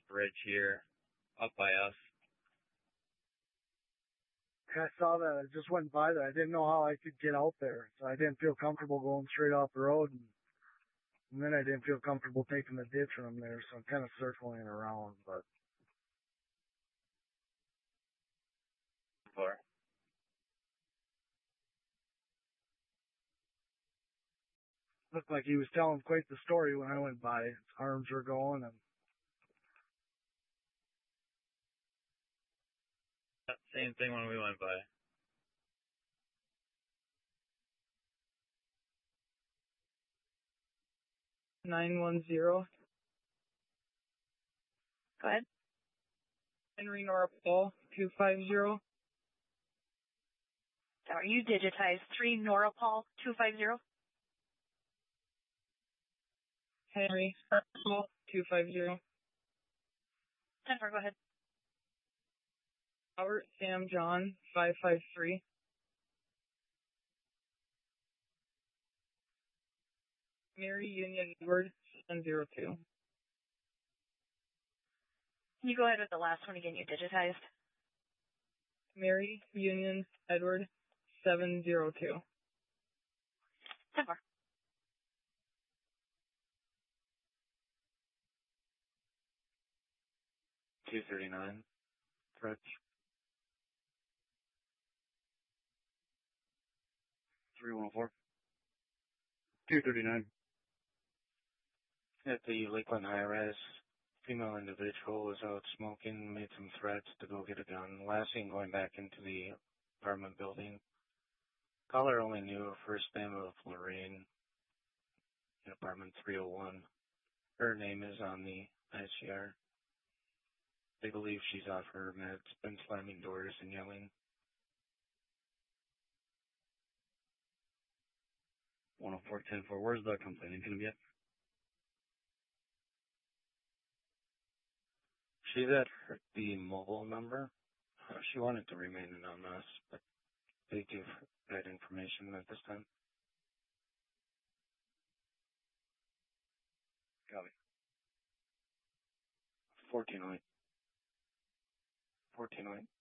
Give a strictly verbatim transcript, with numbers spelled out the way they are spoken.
bridge here up by us. I saw that. I just went by there. I didn't know how I could get out there, so I didn't feel comfortable going straight off the road, and, and then I didn't feel comfortable taking the ditch from there, so I'm kind of circling around, but... Four. Looked like he was telling quite the story when I went by. His arms were going, and... Same thing when we went by. nine one zero. Go ahead. Henry Nora Paul, two five zero. Are you digitized three Nora Paul, two five zero? Henry Paul, two five zero. ten four, go ahead. Robert Sam John, five five three. Mary Union Edward, seven zero two. Can you go ahead with the last one again, you digitized? Mary Union Edward, seven zero two. ten four. two thirty-nine. Threats. three one four. two thirty-nine. At the Lakeland High-Rise, female individual was out smoking, made some threats to go get a gun. Last seen going back into the apartment building. Caller only knew her first name of Lorraine in apartment three oh one. Her name is on the I C R. They believe she's off her meds, been slamming doors and yelling. one oh four ten four. Where's the complainant going to be at? She's at her, the mobile number. Uh, she wanted to remain anonymous, but they give that information at this time. Copy. fourteen oh eight. fourteen oh eight.